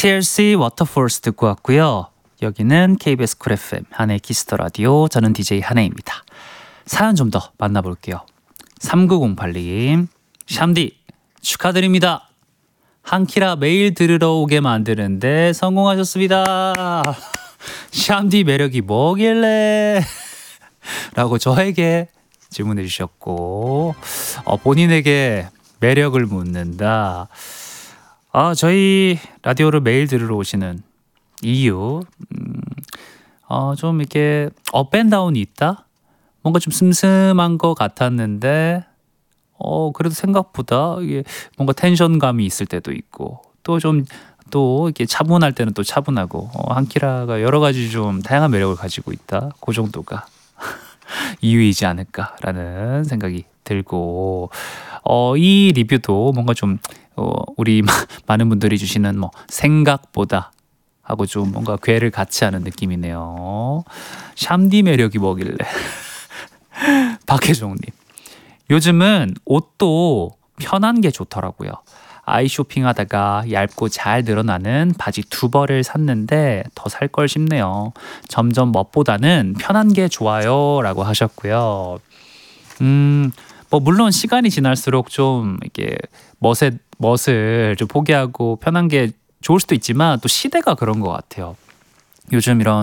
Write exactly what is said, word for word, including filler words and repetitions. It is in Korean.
티엘씨 워터폴스 듣고 왔고요. 여기는 케이비에스 쿨 에프엠 한혜의 키스더 라디오. 저는 디제이 한혜입니다. 사연 좀 더 만나볼게요. 삼구공팔 님, 샴디 축하드립니다. 한키라 매일 들으러 오게 만드는데 성공하셨습니다. 샴디 매력이 뭐길래? 라고 저에게 질문해 주셨고, 어, 본인에게 매력을 묻는다. 아, 저희 라디오를 매일 들으러 오시는 이유, 음, 어, 좀 이렇게 업앤다운이 있다? 뭔가 좀 슴슴한 것 같았는데 어, 그래도 생각보다 이게 뭔가 텐션감이 있을 때도 있고, 또 좀 또 이렇게 차분할 때는 또 차분하고, 어, 한키라가 여러 가지 좀 다양한 매력을 가지고 있다. 그 정도가 이유이지 않을까라는 생각이 들고, 어, 이 리뷰도 뭔가 좀 어, 우리 많은 분들이 주시는 뭐 생각보다 하고 좀 뭔가 궤를 같이 하는 느낌이네요. 샴디 매력이 뭐길래? 박혜종님, 요즘은 옷도 편한 게 좋더라고요. 아이 쇼핑하다가 얇고 잘 늘어나는 바지 두 벌을 샀는데 더 살 걸 싶네요. 점점 멋보다는 편한 게 좋아요 라고 하셨고요. 음, 뭐 물론 시간이 지날수록 좀 이렇게 멋에, 멋을 좀 포기하고 편한 게 좋을 수도 있지만 또 시대가 그런 것 같아요. 요즘 이런